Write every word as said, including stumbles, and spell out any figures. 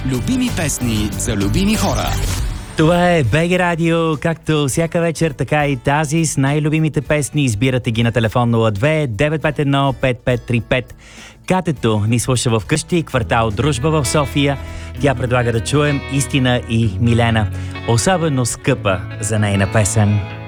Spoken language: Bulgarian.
Любими песни за любими хора. Това е БГ Радио, както всяка вечер, така и тази с най-любимите песни. Избирате ги на телефон нула две девет пет едно пет пет три пет. Катето ни слуша вкъщи, квартал Дружба в София. Тя предлага да чуем Истина и Милена. Особено скъпа за нейна песен.